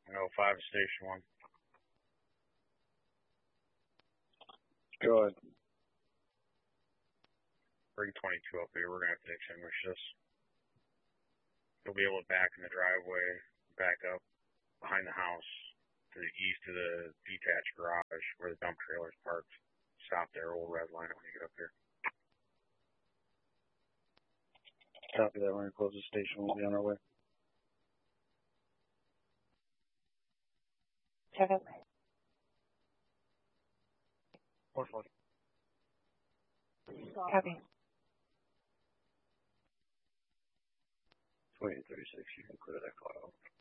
105 Station 1. Go ahead. Bring 22 up here. We're going to have to extinguish this. You'll be able to back in the driveway, back up behind the house to the east of the detached garage where the dump trailer's parked. Stop there. We'll redline it when you get up here. Copy that. We're going to close the station. We'll be on our way. Check out. 440. Copy. 2836, you can clear that file.